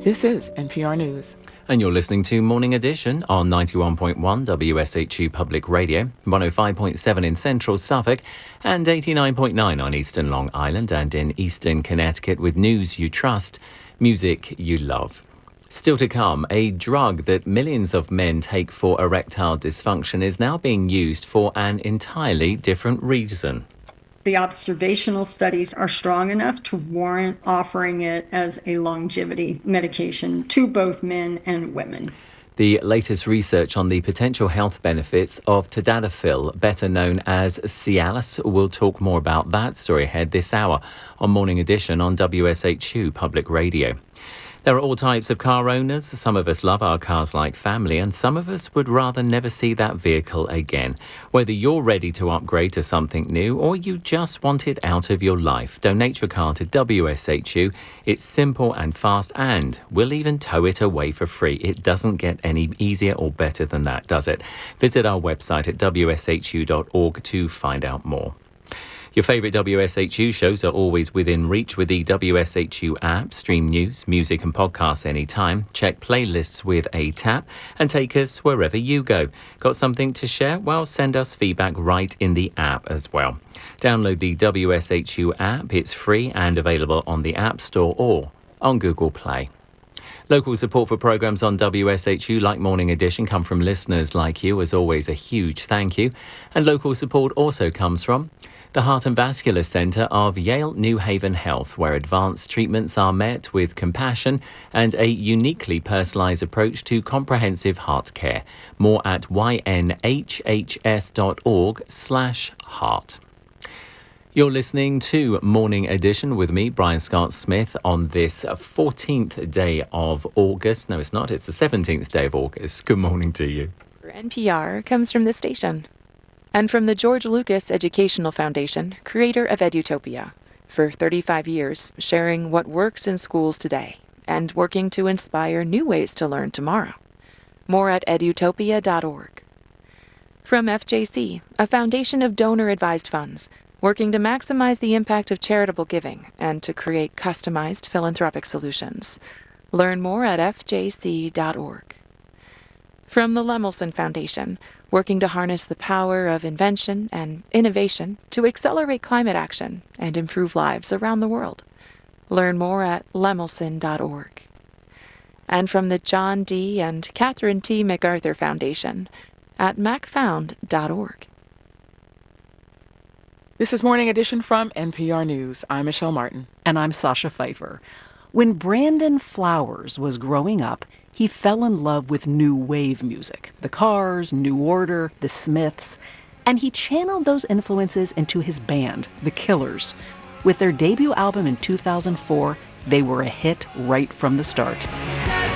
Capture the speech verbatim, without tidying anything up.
This is N P R News. And you're listening to Morning Edition on ninety-one point one W S H U Public Radio, one oh five point seven in central Suffolk, and eighty-nine point nine on eastern Long Island and in eastern Connecticut, with news you trust, music you love. Still to come, a drug that millions of men take for erectile dysfunction is now being used for an entirely different reason. The observational studies are strong enough to warrant offering it as a longevity medication to both men and women. The latest research on the potential health benefits of tadalafil, better known as Cialis. We'll talk more about that story ahead this hour on Morning Edition on W S H U Public Radio. There are all types of car owners. Some of us love our cars like family, and some of us would rather never see that vehicle again. Whether you're ready to upgrade to something new or you just want it out of your life, donate your car to W S H U. It's simple and fast, and we'll even tow it away for free. It doesn't get any easier or better than that, does it? Visit our website at w s h u dot org to find out more. Your favourite W S H U shows are always within reach with the W S H U app. Stream news, music and podcasts anytime. Check playlists with a tap and take us wherever you go. Got something to share? Well, send us feedback right in the app as well. Download the W S H U app. It's free and available on the App Store or on Google Play. Local support for programmes on W S H U like Morning Edition come from listeners like you. As always, a huge thank you. And local support also comes from the Heart and Vascular Centre of Yale New Haven Health, where advanced treatments are met with compassion and a uniquely personalised approach to comprehensive heart care. More at y n h h s dot org slash heart. You're listening to Morning Edition with me, Brian Scott Smith, on this fourteenth day of August. No, it's not. It's the seventeenth day of August. Good morning to you. For N P R comes from this station. And from the George Lucas Educational Foundation, creator of Edutopia. For thirty-five years, sharing what works in schools today and working to inspire new ways to learn tomorrow. More at edutopia dot org. From F J C, a foundation of donor-advised funds, working to maximize the impact of charitable giving and to create customized philanthropic solutions. Learn more at f j c dot org. From the Lemelson Foundation, working to harness the power of invention and innovation to accelerate climate action and improve lives around the world. Learn more at lemelson dot org. And from the John D. and Catherine T. MacArthur Foundation at mac found dot org. This is Morning Edition from N P R News. I'm Michelle Martin. And I'm Sasha Pfeiffer. When Brandon Flowers was growing up, he fell in love with new wave music. The Cars, New Order, The Smiths. And he channeled those influences into his band, The Killers. With their debut album in two thousand four, they were a hit right from the start.